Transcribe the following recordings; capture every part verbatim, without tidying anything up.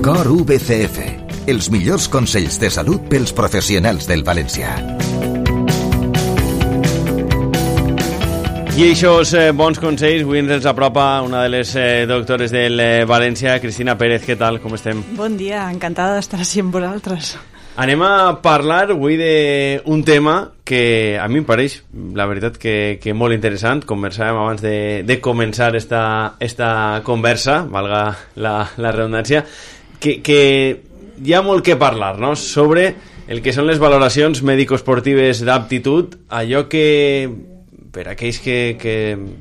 Cor U V C F, els millors consells de salut pels professionals del valencià. I aquests eh, bons consells avui ens els apropa una de les eh, doctores del eh, València, Cristina Pérez. Què tal? Com estem? Bon dia, encantada d'estar així amb vosaltres. Anem a parlar avui d'un tema que a mi em pareix, la veritat, que, que molt interessant. Conversàvem abans de, de començar esta, esta conversa, valga la, la redundància, que, que hi ha molt que parlar, no?, sobre el que són les valoracions mèdico-esportives d'aptitud, allò que, per aquells que, que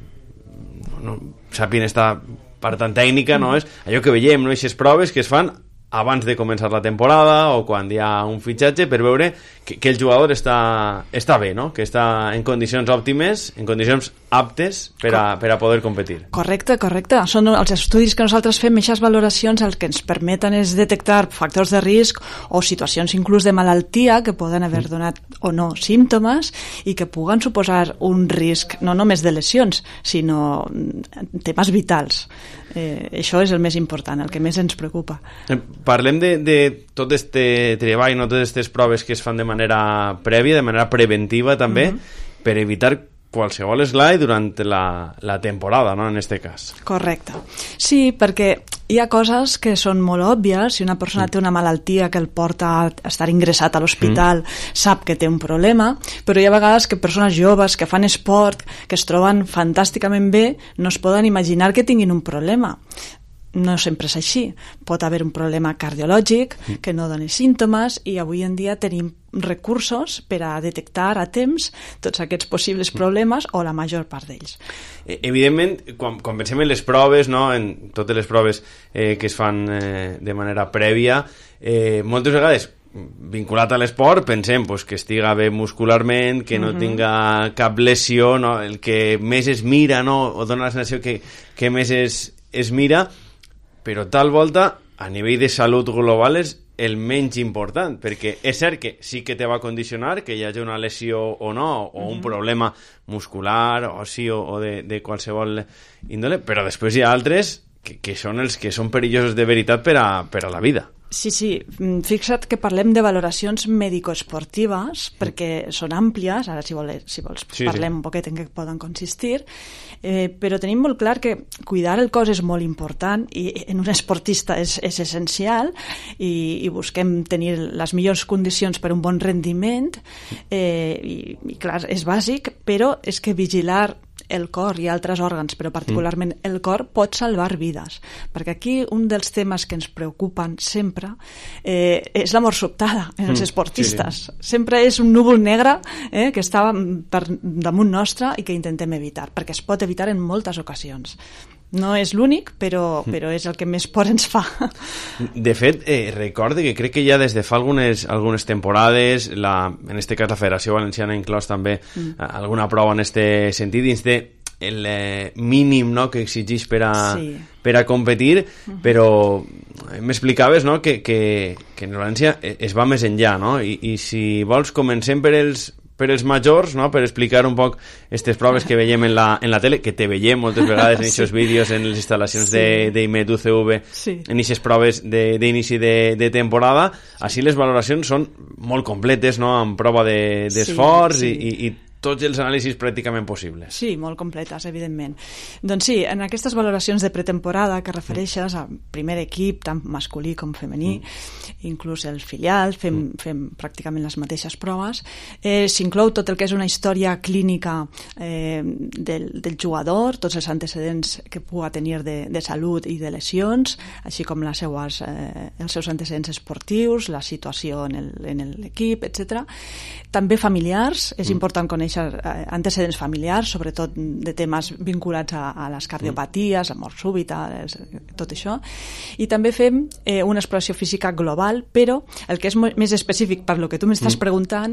no, sàpien esta part tan tècnica, no, és allò que veiem, no?, aquestes proves que es fan abans de començar la temporada o quan hi ha un fitxatge, per veure que, que el jugador està, està bé, no?, que està en condicions òptimes, en condicions aptes per a, per a poder competir. Correcte, correcte. Són els estudis que nosaltres fem, aquestes valoracions el que ens permeten és detectar factors de risc o situacions inclús de malaltia que poden haver donat o no símptomes i que puguen suposar un risc no només de lesions, sinó temes vitals. Eh, això és el més important, el que més ens preocupa. Eh, parlem de, de tot este treball, no totes aquestes proves que es fan de manera prèvia, de manera preventiva també, mm-hmm. per evitar qualsevol esglai durant la, la temporada, no?, en este cas. Correcte. Sí, perquè hi ha coses que són molt òbvies. Si una persona mm. té una malaltia que el porta a estar ingressat a l'hospital, mm. sap que té un problema, però hi ha vegades que persones joves que fan esport, que es troben fantàsticament bé, no es poden imaginar que tinguin un problema. No sempre és així. Pot haver un problema cardiològic que no doni símptomes i avui en dia tenim recursos per a detectar a temps tots aquests possibles problemes o la major part d'ells. Evidentment, quan, quan pensem en les proves, no?, en totes les proves eh, que es fan eh, de manera prèvia, eh, moltes vegades vinculat a l'esport pensem pues, que estiga bé muscularment, que no uh-huh. tinga cap lesió, no?, el que més es mira, no?, o dona la sensació que, que més es, es mira, però tal volta a nivell de salut global és el menys important, perquè és cert que sí que te va condicionar que hi hagi una lesió o no, o mm-hmm. un problema muscular o sí, o, o de, de qualsevol índole, però després hi ha altres que, que són els que són perillosos de veritat per a, per a la vida. Sí, sí, fixa't que parlem de valoracions mèdico-esportives perquè són àmplies, ara si vols, si vols sí, parlem sí. un poquet en què poden consistir, eh, però tenim molt clar que cuidar el cos és molt important i en un esportista és, és essencial i, i busquem tenir les millors condicions per un bon rendiment eh, i, i clar, és bàsic, però és que vigilar el cor i altres òrgans, però particularment mm. el cor, pot salvar vides. Perquè aquí un dels temes que ens preocupen sempre eh, és la mort sobtada en els mm. esportistes. Sí, sí. Sempre és un núvol negre eh, que està per damunt nostre i que intentem evitar, perquè es pot evitar en moltes ocasions. No és l'únic, però, però és el que més por ens fa. De fet, eh, recorde que crec que ja des de fa algunes, algunes temporades, la, en este cas la Federació Valenciana ha inclòs també mm. alguna prova en este sentit, dins de el eh, mínim, no?, que exigeix per a, sí. per a competir, mm-hmm. però m'explicaves, no?, que, que, que en València es va més enllà, no?, I, i si vols comencem per els per els majors, no?, per explicar un poc aquestes proves que veiem en la, en la tele, que te veiem moltes vegades en aquests sí. vídeos, en les instal·lacions sí. d'Imet U C V, sí. en aquestes proves d'inici de, de, de temporada. Així les valoracions són molt completes, no?, amb prova d'esforç de, sí, sí. i, i tots els anàlisis pràcticament possibles. Sí, molt completes, evidentment. Doncs sí, en aquestes valoracions de pretemporada que refereixes al primer equip, tant masculí com femení, mm. inclús el filial, fem, mm. fem pràcticament les mateixes proves, eh, s'inclou tot el que és una història clínica eh, del, del jugador, tots els antecedents que pugui tenir de, de salut i de lesions, així com les seues, eh, els seus antecedents esportius, la situació en l'equip, etcètera. També familiars, és mm. important conèixer antecedents familiars, sobretot de temes vinculats a, a les cardiopaties, a mort súbita, tot això. I també fem eh, una exploració física global, però el que és més específic per lo que tu m'estàs mm. preguntant